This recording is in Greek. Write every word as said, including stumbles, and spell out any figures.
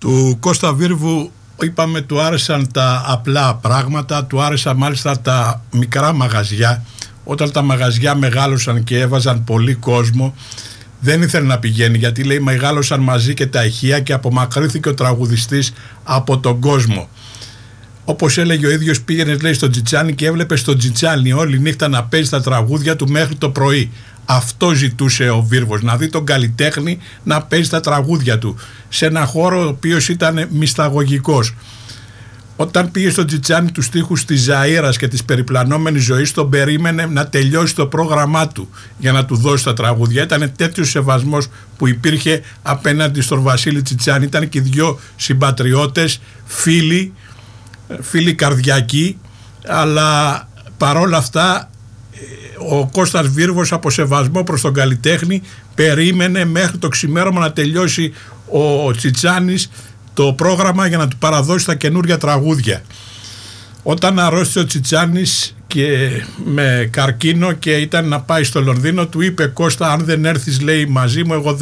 Του Κώστα Βίρβου, είπαμε, του άρεσαν τα απλά πράγματα, του άρεσαν μάλιστα τα μικρά μαγαζιά. Όταν τα μαγαζιά μεγάλωσαν και έβαζαν πολύ κόσμο, δεν ήθελε να πηγαίνει, γιατί λέει μεγάλωσαν μαζί και τα ηχεία και απομακρύθηκε ο τραγουδιστής από τον κόσμο. Όπως έλεγε ο ίδιος, πήγαινε, λέει, στο Τζιτσάνι και έβλεπε στο Τζιτσάνι όλη νύχτα να παίζει τα τραγούδια του μέχρι το πρωί. Αυτό ζητούσε ο Βίρβος, να δει τον καλλιτέχνη να παίζει τα τραγούδια του σε ένα χώρο ο οποίος ήταν μυσταγωγικός. Όταν πήγε στο Τζιτσάνι τους στίχους της Ζαΐρας και της περιπλανόμενης ζωής, τον περίμενε να τελειώσει το πρόγραμμά του για να του δώσει τα τραγούδια. Ήταν τέτοιος σεβασμός που υπήρχε απέναντι στον Βασίλη Τσιτσάνι. Ήταν και οι δυο συμπατριώτες, φίλοι, φίλοι καρδιακοί, αλλά παρόλα αυτά ο Κώστας Βίρβος, από σεβασμό προς τον καλλιτέχνη, περίμενε μέχρι το ξημέρωμα να τελειώσει ο Τσιτσάνης το πρόγραμμα για να του παραδώσει τα καινούργια τραγούδια. Όταν αρρώστησε ο Τσιτσάνης και με καρκίνο και ήταν να πάει στο Λονδίνο, του είπε: Κώστα, αν δεν έρθεις, λέει, μαζί μου, εγώ